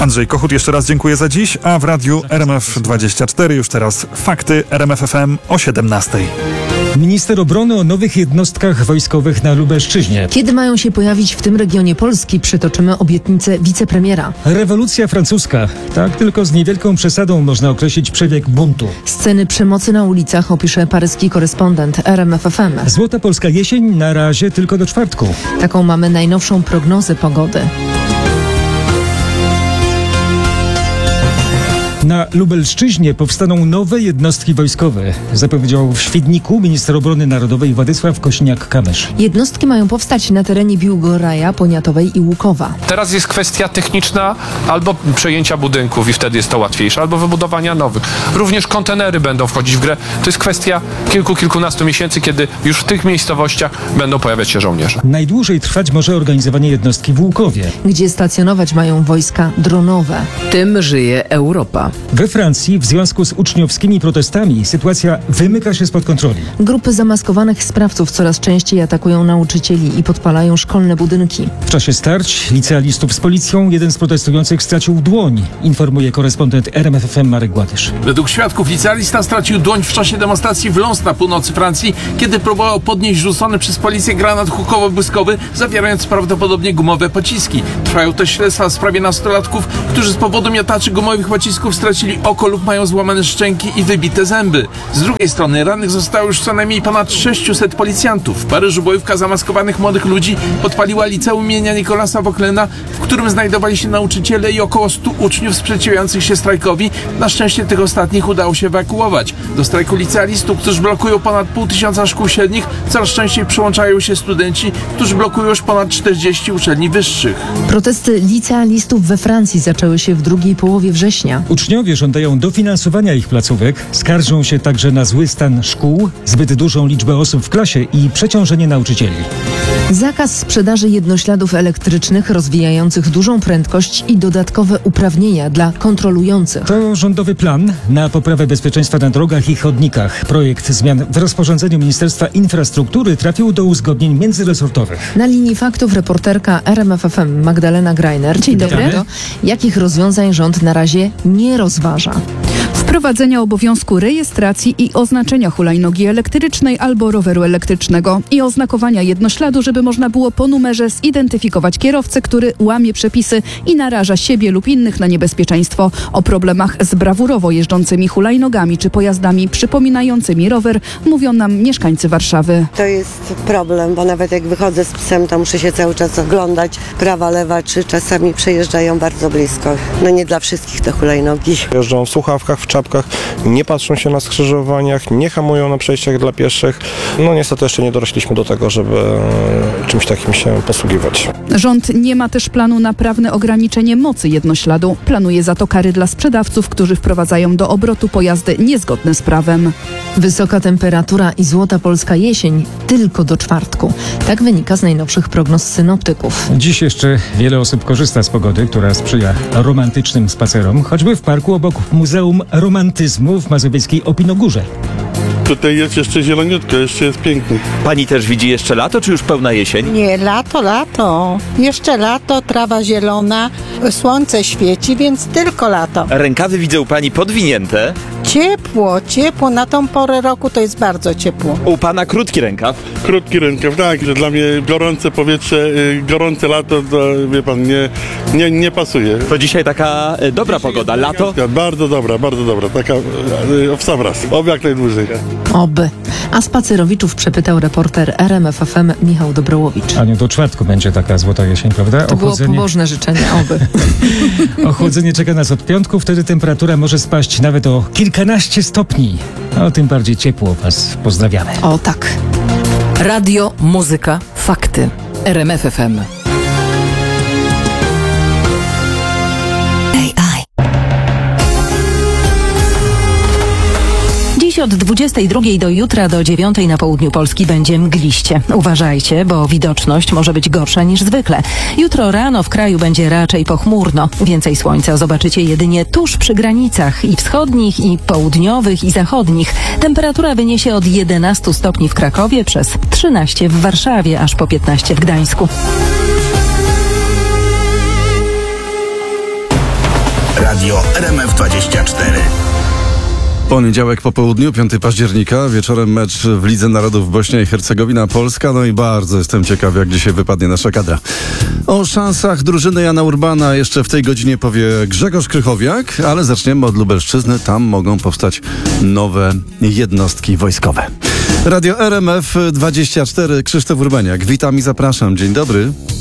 Andrzej Kochut, jeszcze raz dziękuję za dziś, a w radiu RMF24 już teraz fakty RMF FM o 17:00. Minister obrony o nowych jednostkach wojskowych na Lubelszczyźnie. Kiedy mają się pojawić w tym regionie Polski, przytoczymy obietnicę wicepremiera. Rewolucja francuska. Tak tylko z niewielką przesadą można określić przebieg buntu. Sceny przemocy na ulicach opisze paryski korespondent RMF FM. Złota polska jesień na razie tylko do czwartku. Taką mamy najnowszą prognozę pogody. Na Lubelszczyźnie powstaną nowe jednostki wojskowe, zapowiedział w Świdniku minister obrony narodowej Władysław Kosiniak-Kamysz. Jednostki mają powstać na terenie Biłgoraja, Poniatowej i Łukowa. Teraz jest kwestia techniczna albo przejęcia budynków i wtedy jest to łatwiejsze, albo wybudowania nowych. Również kontenery będą wchodzić w grę. To jest kwestia kilkunastu miesięcy, kiedy już w tych miejscowościach będą pojawiać się żołnierze. Najdłużej trwać może organizowanie jednostki w Łukowie, gdzie stacjonować mają wojska dronowe. Tym żyje Europa. We Francji w związku z uczniowskimi protestami sytuacja wymyka się spod kontroli. Grupy zamaskowanych sprawców coraz częściej atakują nauczycieli i podpalają szkolne budynki. W czasie starć licealistów z policją jeden z protestujących stracił dłoń, informuje korespondent RMF FM Marek Gładysz. Według świadków licealista stracił dłoń w czasie demonstracji w Lens na północy Francji, kiedy próbował podnieść rzucony przez policję granat hukowo-błyskowy, zawierając prawdopodobnie gumowe pociski. Trwają też śledztwa w sprawie nastolatków, którzy z powodu miotaczy gumowych pocisków stracili oko lub mają złamane szczęki i wybite zęby. Z drugiej strony rannych zostało już co najmniej ponad 600 policjantów. W Paryżu bojówka zamaskowanych młodych ludzi podpaliła liceum imienia Nicolasa Vauquelina, w którym znajdowali się nauczyciele i około 100 uczniów sprzeciwiających się strajkowi. Na szczęście tych ostatnich udało się ewakuować. Do strajku licealistów, którzy blokują ponad 500 szkół średnich, coraz częściej przyłączają się studenci, którzy blokują już ponad 40 uczelni wyższych. Protesty licealistów we Francji zaczęły się w drugiej połowie września. Uczniowie żądają dofinansowania ich placówek, skarżą się także na zły stan szkół, zbyt dużą liczbę osób w klasie i przeciążenie nauczycieli. Zakaz sprzedaży jednośladów elektrycznych rozwijających dużą prędkość i dodatkowe uprawnienia dla kontrolujących. To rządowy plan na poprawę bezpieczeństwa na drogach i chodnikach. Projekt zmian w rozporządzeniu Ministerstwa Infrastruktury trafił do uzgodnień międzyresortowych. Na linii faktów reporterka RMF FM Magdalena Greiner. Dzień dobry. Jakich rozwiązań rząd na razie nie rozważa? Wprowadzenia obowiązku rejestracji i oznaczenia hulajnogi elektrycznej albo roweru elektrycznego i oznakowania jednośladu, żeby można było po numerze zidentyfikować kierowcę, który łamie przepisy i naraża siebie lub innych na niebezpieczeństwo. O problemach z brawurowo jeżdżącymi hulajnogami czy pojazdami przypominającymi rower mówią nam mieszkańcy Warszawy. To jest problem, bo nawet jak wychodzę z psem, to muszę się cały czas oglądać prawa, lewa, czy czasami przejeżdżają bardzo blisko. No nie dla wszystkich te hulajnogi. Jeżdżą w słuchawkach, w czapkach, nie patrzą się na skrzyżowaniach, nie hamują na przejściach dla pieszych. No niestety jeszcze nie dorośliśmy do tego, żeby czymś takim się posługiwać. Rząd nie ma też planu na prawne ograniczenie mocy jednośladu. Planuje za to kary dla sprzedawców, którzy wprowadzają do obrotu pojazdy niezgodne z prawem. Wysoka temperatura i złota polska jesień tylko do czwartku. Tak wynika z najnowszych prognoz synoptyków. Dziś jeszcze wiele osób korzysta z pogody, która sprzyja romantycznym spacerom, choćby w parku obok Muzeum Romantyzmu w mazowieckiej Opinogórze. Tutaj jest jeszcze zieloniutko, jeszcze jest pięknie. Pani też widzi jeszcze lato, czy już pełna jesień? Nie, lato. Jeszcze lato, trawa zielona, słońce świeci, więc tylko lato. Rękawy widzę u pani podwinięte. Ciepło. Na tą porę roku to jest bardzo ciepło. U pana krótki rękaw? Krótki rękaw, tak. Dla mnie gorące powietrze, gorące lato, to wie pan, nie pasuje. To dzisiaj taka dobra pogoda, lato? Bardzo dobra, taka w sam raz, oby jak najdłużej. Oby. A spacerowiczów przepytał reporter RMF FM Michał Dobrołowicz. Aniu, do czwartku będzie taka złota jesień, prawda? To było pobożne życzenie, oby. Ochłodzenie czeka nas od piątku, wtedy temperatura może spaść nawet o kilkanaście stopni. No, tym bardziej ciepło was pozdrawiamy. O tak. Radio, muzyka, fakty. RMF FM. Dziś od 22 do jutra do 9 na południu Polski będzie mgliście. Uważajcie, bo widoczność może być gorsza niż zwykle. Jutro rano w kraju będzie raczej pochmurno. Więcej słońca zobaczycie jedynie tuż przy granicach i wschodnich, i południowych, i zachodnich. Temperatura wyniesie od 11 stopni w Krakowie, przez 13 w Warszawie, aż po 15 w Gdańsku. Radio RMF24. Poniedziałek po południu, 5 października, wieczorem mecz w Lidze Narodów Bośnia i Hercegowina Polska. No i bardzo jestem ciekaw, jak dzisiaj wypadnie nasza kadra. O szansach drużyny Jana Urbana jeszcze w tej godzinie powie Grzegorz Krychowiak, ale zaczniemy od Lubelszczyzny. Tam mogą powstać nowe jednostki wojskowe. Radio RMF24, Krzysztof Urbaniak. Witam i zapraszam. Dzień dobry.